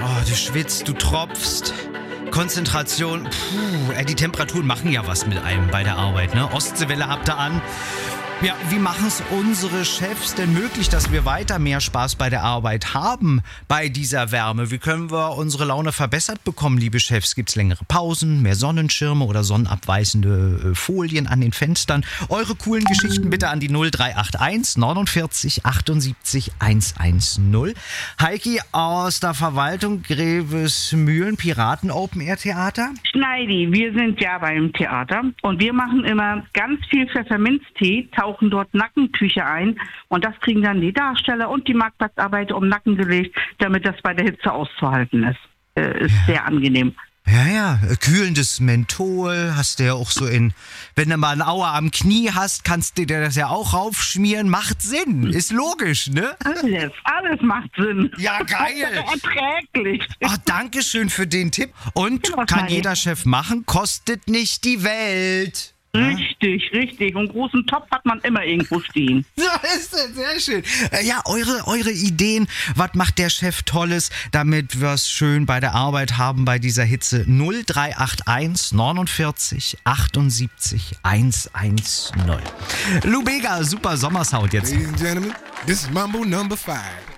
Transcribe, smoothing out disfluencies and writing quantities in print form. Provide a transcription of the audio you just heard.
Oh, du schwitzt, du tropfst. Konzentration. Die Temperaturen machen ja was mit einem bei der Arbeit, ne? Ostseewelle habt ihr an. Ja, wie machen es unsere Chefs denn möglich, dass wir weiter mehr Spaß bei der Arbeit haben bei dieser Wärme? Wie können wir unsere Laune verbessert bekommen, liebe Chefs? Gibt es längere Pausen, mehr Sonnenschirme oder sonnenabweisende Folien an den Fenstern? Eure coolen Geschichten bitte an die 0381 49 78 110. Heiki aus der Verwaltung Grevesmühlen, Piraten Open Air Theater. Schneidi, wir sind ja beim Theater und wir machen immer ganz viel Pfefferminztee, tauchen dort Nackentücher ein und das kriegen dann die Darsteller und die Marktplatzarbeiter um den Nacken gelegt, damit das bei der Hitze auszuhalten ist. Ist sehr angenehm. Ja, kühlendes Menthol hast du ja auch so wenn du mal eine Aue am Knie hast, kannst du dir das ja auch raufschmieren. Macht Sinn, ist logisch, ne? Alles macht Sinn. Ja, geil. Erträglich. Ach, danke schön für den Tipp. Und Genau, kann Heidi. jeder Chef machen, kostet nicht die Welt. Richtig. Und großen Topf hat man immer irgendwo stehen. Ja, ist das sehr schön. Ja, eure Ideen, was macht der Chef Tolles, damit wir es schön bei der Arbeit haben bei dieser Hitze? 0381 49 78 110. Lou Bega, super Sommersound jetzt. Ladies and gentlemen, this is Mambo number 5.